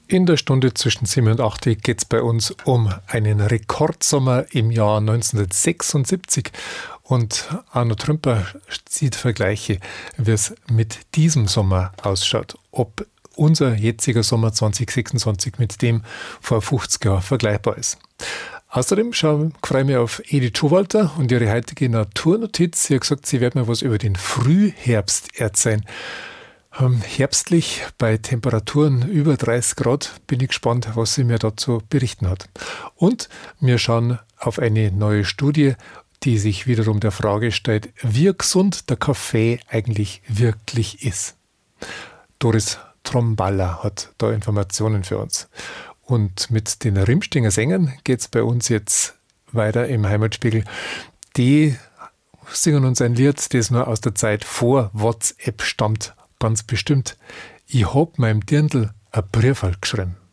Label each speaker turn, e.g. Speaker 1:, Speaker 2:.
Speaker 1: In der Stunde zwischen 7 und 8 geht es bei uns um einen Rekordsommer im Jahr 1976. Und Arno Trümper zieht Vergleiche, wie es mit diesem Sommer ausschaut. Ob unser jetziger Sommer 2026 mit dem vor 50 Jahren vergleichbar ist. Außerdem freue ich mich auf Edith Schowalter und ihre heutige Naturnotiz. Sie hat gesagt, sie wird mir was über den Frühherbst erzählen. Herbstlich bei Temperaturen über 30 Grad bin ich gespannt, was sie mir dazu berichten hat. Und wir schauen auf eine neue Studie, die sich wiederum der Frage stellt, wie gesund der Kaffee eigentlich wirklich ist. Doris Tromballa hat da Informationen für uns. Und mit den Rimstinger Sängern geht es bei uns jetzt weiter im Heimatspiegel. Die singen uns ein Lied, das nur aus der Zeit vor WhatsApp stammt. Ganz bestimmt. Ich hab meinem Dirndl ein Briefl geschrieben.